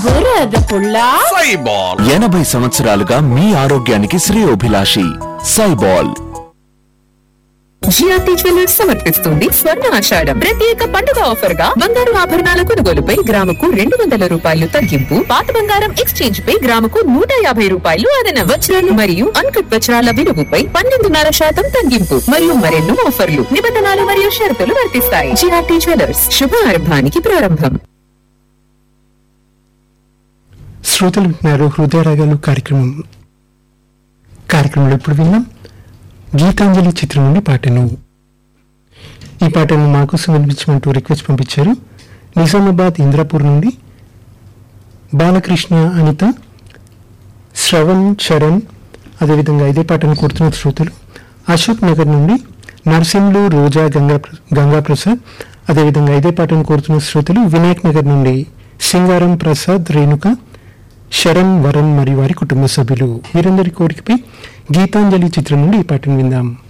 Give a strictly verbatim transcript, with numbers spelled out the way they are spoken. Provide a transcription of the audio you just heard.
బురద పుల్ల సైబాల్ ఎనభై సంవత్సరాలుగా మీ ఆరోగ్యానికి శ్రేయోభిలాషి సైబాల్. జిఆర్టీ జ్యువెలర్స్ సమర్పిస్తుంది స్వర్ణ ఆషాఢం ప్రత్యేక పండుగ ఆఫర్ గా బంగారు ఆభరణాల కొనుగోలుపై గ్రాముకు రెండు వందల రూపాయలు తగ్గింపు, పాత బంగారం ఎక్స్చేంజ్ పై గ్రాముకు నూట యాభై రూపాయలు అదనం, వజ్రాలు మరియు అన్కట్ వజ్రాల విలువపై పన్నెండున్నర శాతం తగ్గింపు మరియు మరెన్నో ఆఫర్లు, నిబంధనలు మరియు షరతులు వర్తిస్తాయి. జిఆర్టీ జ్యువెలర్స్ శుభారంభానికి ప్రారంభం. శ్రోతలు విన్నారు హృదయ రాగాలు కార్యక్రమం. కార్యక్రమంలో ఇప్పుడు విన్నాం గీతాంజలి చిత్రం నుండి పాటను. ఈ పాటను మాకోసం వినిపించమంటూ రిక్వెస్ట్ పంపించారు నిజామాబాద్ ఇంద్రాపూర్ నుండి బాలకృష్ణ, అనిత, శ్రవణ్, చరణ్. అదేవిధంగా ఇదే పాటను కోరుతున్న శ్రోతలు అశోక్ నగర్ నుండి నర్సింహులు, రోజా, గంగా గంగాప్రసాద్. అదేవిధంగా ఇదే పాటను కోరుతున్న శ్రోతలు వినాయక్ నగర్ నుండి సింగారం ప్రసాద్, రేణుక, శరణ్, వరణ్ మరియు వారి కుటుంబ సభ్యులు. వీరందరి కోరికపై గీతాంజలి చిత్రం నుండి ఈ పాటను విందాం.